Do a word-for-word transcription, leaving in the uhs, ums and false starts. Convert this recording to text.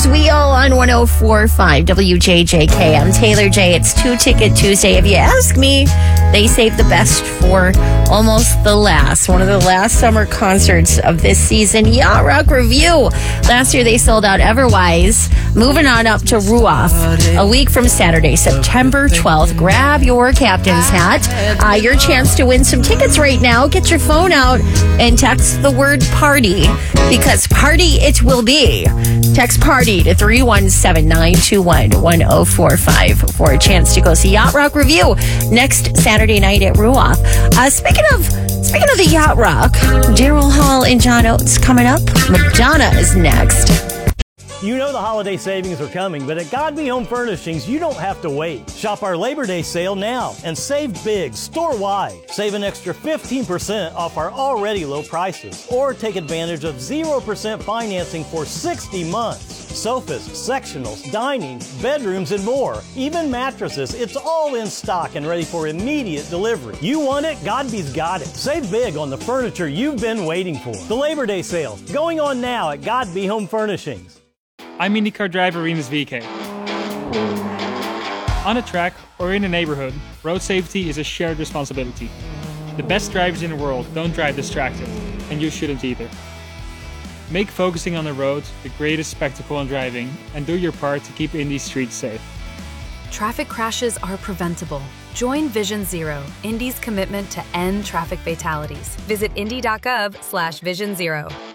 Here's Wheel on one oh four point five W J J K. I'm Taylor J. It's Two Ticket Tuesday. If you ask me, they saved the best for almost the last. One of the last summer concerts of this season, Yacht Rock Review. Last year they sold out Everwise. Moving on up to Ruoff. A week from Saturday, September twelfth. Grab your captain's hat. Uh, your chance to win some tickets right now. Get your phone out and text the word party, because party it will be. Text party to three one seven, nine two one, one oh four five for a chance to go see Yacht Rock Review next Saturday night at Ruoff. Uh, speaking of speaking of the Yacht Rock, Daryl Hall and John Oates coming up. Madonna is next. You know the holiday savings are coming, but at Godby Home Furnishings, you don't have to wait. Shop our Labor Day sale now and save big store-wide. Save an extra fifteen percent off our already low prices, or take advantage of zero percent financing for sixty months. Sofas, sectionals, dining, bedrooms, and more. Even mattresses, it's all in stock and ready for immediate delivery. You want it? Godby's got it. Save big on the furniture you've been waiting for. The Labor Day sale, going on now at Godby Home Furnishings. I'm IndyCar driver Remus V K. On a track or in a neighborhood, road safety is a shared responsibility. The best drivers in the world don't drive distracted, and you shouldn't either. Make focusing on the road the greatest spectacle in driving, and do your part to keep Indy's streets safe. Traffic crashes are preventable. Join Vision Zero, Indy's commitment to end traffic fatalities. Visit indy dot gov slash vision zero.